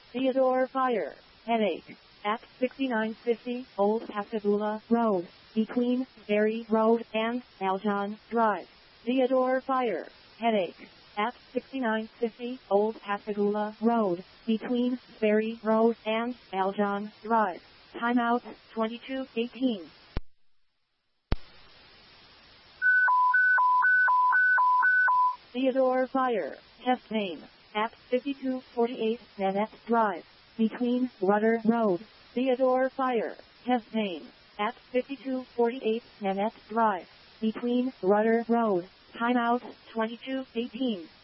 Theodore Fire, headache, at 6950 Old Pascagoula Road, between Berry Road and Aljon Drive. Theodore Fire, headache, at 6950 Old Pascagoula Road, between Berry Road and Aljon Drive. Timeout 22:18. Theodore Fire, chest pain, at 5248 Nanette Drive, between Rudder Road. Theodore Fire, chest pain, at 5248 Nanette Drive, between Rudder Road. Timeout 22:18.